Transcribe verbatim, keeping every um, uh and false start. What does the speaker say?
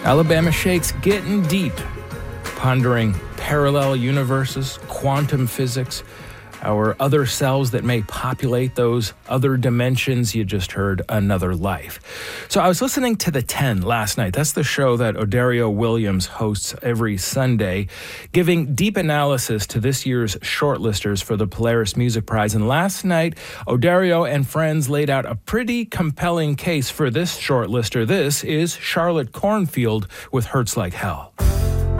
Alabama Shakes getting deep, pondering parallel universes, quantum physics, our other selves that may populate those other dimensions. You just heard Another Life. So I was listening to The ten last night. That's the show that Odario Williams hosts every Sunday, giving deep analysis to this year's shortlisters for the Polaris Music Prize. And last night, Odario and friends laid out a pretty compelling case for this shortlister. This is Charlotte Cornfield with Hurts Like Hell.